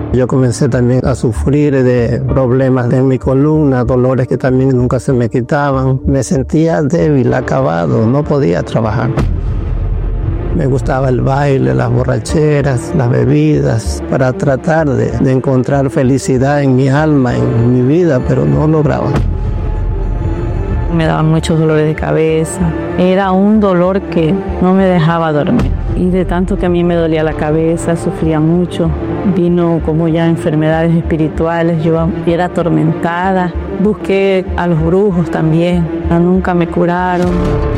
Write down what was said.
Yo comencé también a sufrir de problemas en mi columna, dolores que también nunca se me quitaban. Me sentía débil, acabado, no podía trabajar. Me gustaba el baile, las borracheras, las bebidas, para tratar de encontrar felicidad en mi alma, en mi vida, pero no lograba. Me daban muchos dolores de cabeza. Era un dolor que no me dejaba dormir. Y de tanto que a mí me dolía la cabeza, sufría mucho. Vino como ya enfermedades espirituales, yo era atormentada. Busqué a los brujos también, nunca me curaron.